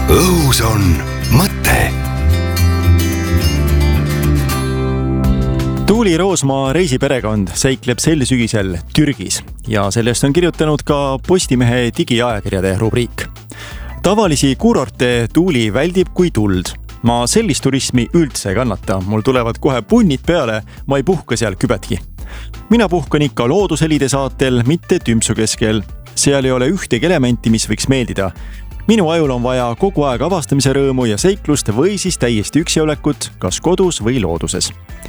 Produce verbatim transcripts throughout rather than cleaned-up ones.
õhus on mõte. Tuuli Roosmaa reisiperekond seikleb sel sügisel Türgis ja sellest on kirjutanud ka Postimehe digiajakirjade rubriik. Tavalisi kuurorte Tuuli väldib kui tuld. Ma sellist turismi üldse ei kannata, mul tulevad kohe punnid peale, ma ei puhka seal kübetki. Mina puhkan ikka loodushelide saatel, mitte tümpsu keskel. Seal ei ole ühtegi elementi, mis võiks meeldida. Minu ajul on vaja kogu aeg avastamise rõõmu ja seiklust või siis täiesti üksiolekut, kas kodus või looduses.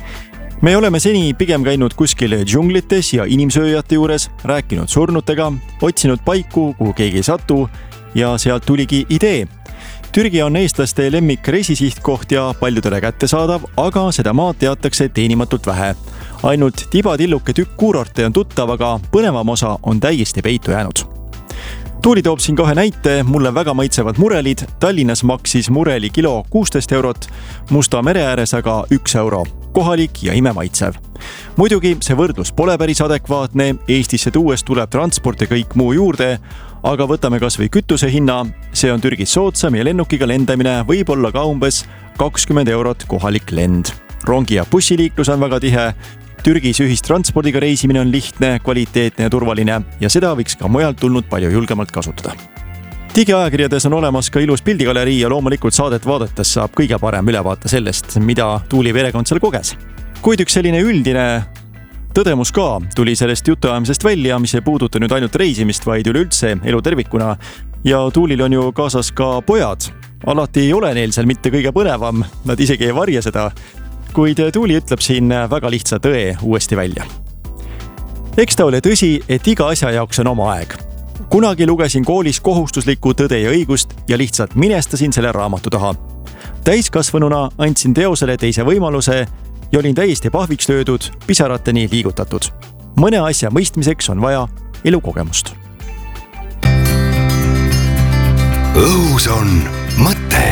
Me oleme seni pigem käinud kuskil džunglites ja inimsööjate juures, rääkinud surnutega, otsinud paiku, kuhu keegi ei satu ja sealt tuligi idee. Türgi on eestlaste lemmik reisisihtkoht ja paljudele kättesaadav, aga seda maad teatakse teenimatult vähe. Ainult tibatilluke tükk kuurorte on tuttav, aga põnevam osa on täiesti peitu jäänud. Tuuli toob siin kahe näite, mulle väga maitsevad murelid. Tallinnas maksis mureli kilo kuusteist eurot, Musta mere ääres aga üks euro. Kohalik ja imemaitsev. Muidugi see võrdlus pole päris adekvaatne, Eestisse tuues tuleb transport ja kõik muu juurde, aga võtame kas või kütuse hinna, see on Türgis soodsam ja lennukiga lendamine võib olla ka umbes kakskümmend eurot kohalik lend. Rongi ja bussiliiklus on väga tihe, Türgis ühistranspordiga reisimine on lihtne, kvaliteetne ja turvaline ja seda võiks ka mujalt tulnud palju julgemalt kasutada. Digiajakirjades on olemas ka ilus pildigalerii ja loomulikult saadet vaadates saab kõige parem ülevaate sellest, mida Tuuli perekond seal koges. Kuid üks selline üldine tõdemus ka tuli sellest jutuajamisest välja, mis ei puuduta nüüd ainult reisimist, vaid üleüldse elu tervikuna. Ja Tuulil on ju kaasas ka pojad. Alati ei ole neil seal mitte kõige põnevam, nad isegi ei varja seda, kuid Tuuli ütleb siin väga lihtsa tõe uuesti välja. Eks ta ole tõsi, et iga asja jaoks on oma aeg. Kunagi lugesin koolis kohustuslikku Tõde ja õigust ja lihtsalt minestasin selle raamatu taha. Täiskasvanuna andsin teosele teise võimaluse ja olin täiesti pahviks löödud, pisarateni liigutatud. Mõne asja mõistmiseks on vaja elukogemust. Õhus on mõte.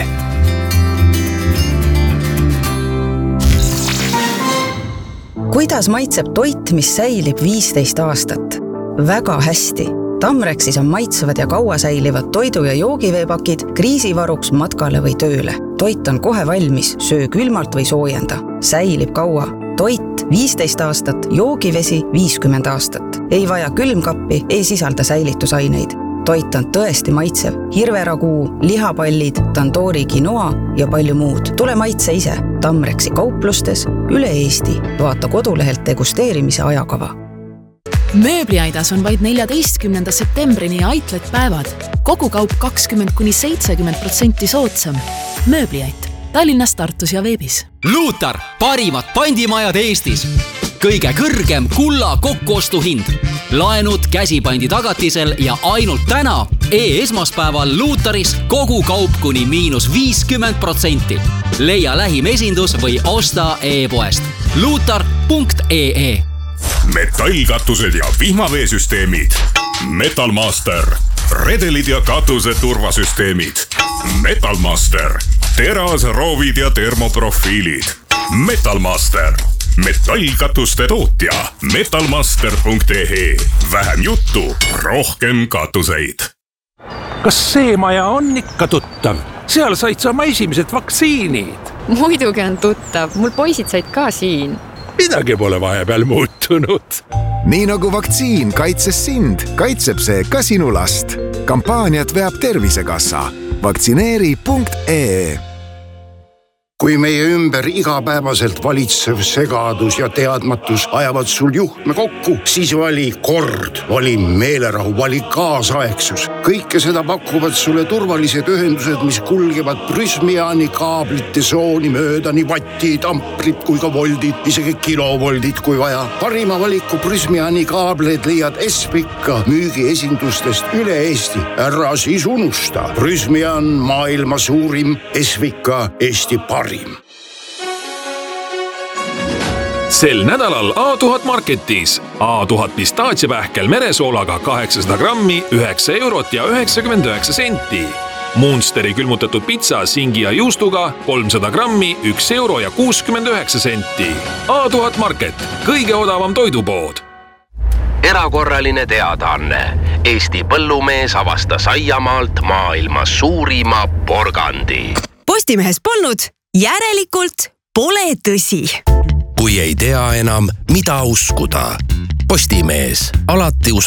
Kuidas maitseb toit, mis säilib viisteist aastat? Väga hästi. Tamreksis on maitsevad ja kaua säilivad toidu- ja joogiveepakid kriisivaruks matkale või tööle. Toit on kohe valmis, söö külmalt või soojenda. Säilib kaua. Toit viisteist aastat, joogivesi viiskümmend aastat. Ei vaja külmkappi, ei sisalda säilitusaineid. Toit on tõesti maitsev. Hirveraguu, lihapallid, tandoori quinoa ja palju muud. Tule maitse ise. Tamreksi kauplustes üle Eesti. Vaata kodulehelt degusteerimise ajakava. Mööbliaidas on vaid neljateistkümnenda septembrini Aitlet päevad. Kogu kaup kakskümmend kuni seitsekümmend protsenti soodsam. Mööbliait. Tallinnas, Tartus ja veebis. Luutar, parimad pandimajad Eestis. Kõige kõrgem kulla kokkuostuhind. Laenud käsipandi tagatisel ja ainult täna e-esmaspäeval Luutaris kogu kaup kuni miinus viiskümmend protsenti. Leia lähim esindus või osta e-poest. luutar punkt ee Metallkatused ja vihmaveesüsteemid. Metalmaster. Redelid ja katuse turvasüsteemid. Metalmaster. Teras, roovid ja termoprofiilid. Metalmaster. Metallkatuste tootja. metalmaster punkt ee Vähem juttu, rohkem katuseid. Kas see maja on ikka tuttav? Seal said sa oma esimesed vaktsiinid. Muidugi on tuttav, mul poisid said ka siin. Midagi pole vahepeal muutunud. Nii nagu vaktsiin kaitses sind, kaitseb see ka sinu last. Kampaaniat veab Tervisekassa. Vaktsineeri punkt ee Kui meie ümber igapäevaselt valitsev segadus ja teadmatus ajavad sul juhtme kokku, siis vali kord, vali meelerahu, vali kaasaegsus. Kõike seda pakuvad sulle turvalised ühendused, mis kulgevad Prysmiani kaablite sooni mööda nii vattid, amprid kui ka voldid, isegi kilovoldid kui vaja. Parima valiku Prysmiani kaableid leiad Esvika müügiesindustest üle Eesti. Ära siis unusta. Prysmian maailma suurim, Esvika Eesti parim. Sel nädalal A tuhat Marketis A tuhat pistaatsiapähkel meresoolaga kaheksasada grammi, üheksa eurot ja üheksakümmend üheksa senti. Munsteri külmutatud pitsa singi ja juustuga kolmsada grammi, üks euro ja kuuskümmend üheksa senti. A tuhat Market, kõige odavam toidupood. erakorraline teadaanne. Eesti põllumees avastas aiamaalt maailma suurima porgandi. Postimehes polnud, järelikult pole tõsi. Kui ei tea enam, mida uskuda. Postimees, alati uskuda.